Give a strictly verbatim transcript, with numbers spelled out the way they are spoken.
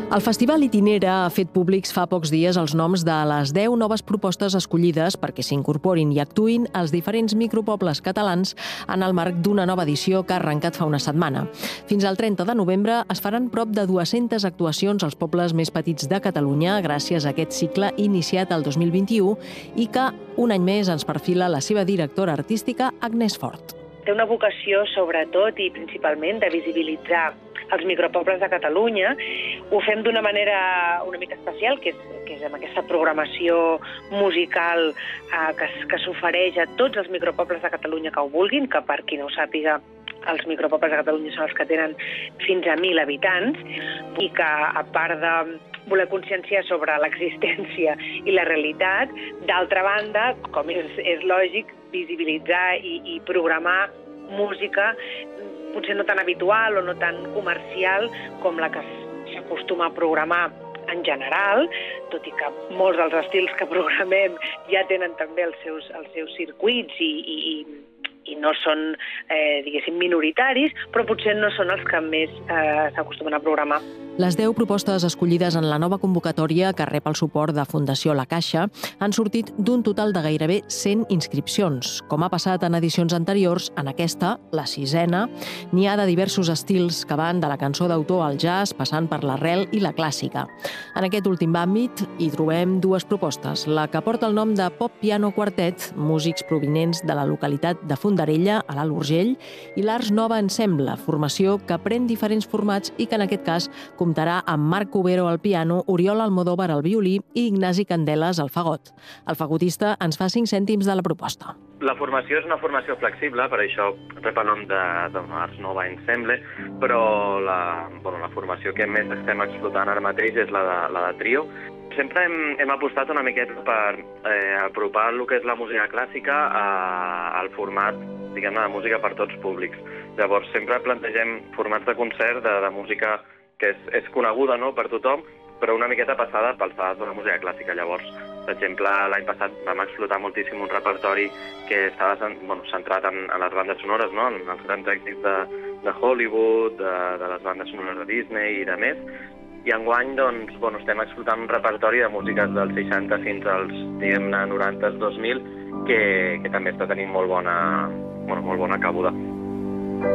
El Festival Itinera ha fet públics fa pocs dies els noms de les deu noves propostes escollides perquè s'incorporin i actuïn als diferents micropobles catalans en el marc d'una nova edició que ha arrencat fa una setmana. Fins al trenta de novembre es faran prop de dues-centes actuacions als pobles més petits de Catalunya gràcies a aquest cicle iniciat el dos mil vint-i-u i que un any més ens perfila la seva directora artística, Agnès Fort. Té una vocació, sobretot i principalment, de visibilitzar els micropobles de Catalunya. Ho fem d'una manera una mica especial, que és, que és amb aquesta programació musical eh, que, que s'ofereix a tots els micropobles de Catalunya que ho vulguin, que per qui no ho sàpiga, els micropobles de Catalunya són els que tenen fins a mil habitants i que, a part de voler conscienciar sobre l'existència i la realitat, d'altra banda, com és, és lògic, visibilitzar i, i programar música potser no tan habitual o no tan comercial com la que s'acostuma a programar en general, tot i que molts dels estils que programem ja tenen també els seus, els seus circuits i, i, i no són, eh, diguéssim, minoritaris, però potser no són els que més eh, s'acostumen a programar. Les deu propostes escollides en la nova convocatòria que rep el suport de Fundació La Caixa han sortit d'un total de gairebé cent inscripcions. Com ha passat en edicions anteriors, en aquesta, la sisena, n'hi ha de diversos estils que van de la cançó d'autor al jazz, passant per l'arrel i la clàssica. En aquest últim àmbit hi trobem dues propostes. La que porta el nom de Pop Piano Quartet, músics provinents de la localitat de Fondarella, a l'Alt Urgell, i l'Ars Nova Ensemble, formació que pren diferents formats i que en aquest cas comptarà amb Marc Cubero al piano, Oriol Almodóvar al violí i Ignasi Candeles al fagot. El fagotista ens fa cinc cèntims de la proposta. La formació és una formació flexible, per això rep el nom de, de Ars Nova Ensemble, però la, bueno, la formació que més estem explotant ara mateix és la de, la de trio. Sempre hem, hem apostat una miqueta per eh, apropar el que és la música clàssica a, al format, diguem-ne, de música per tots públics. Llavors, sempre plantegem formats de concert de, de música que és, és coneguda, no?, per tothom, però una miqueta passada pels fades de la música clàssica. Llavors, per exemple, l'any passat vam explotar moltíssim un repertori que estava bueno, centrat en, en les bandes sonores, no?, en els grans èxits de, de Hollywood, de, de les bandes sonores de Disney i de més. I enguany, doncs, bueno, estem explotant un repertori de músiques dels seixanta fins als, diguem-ne, noranta, dos mil, que, que també està tenint molt bona, bueno, molt bona cabuda.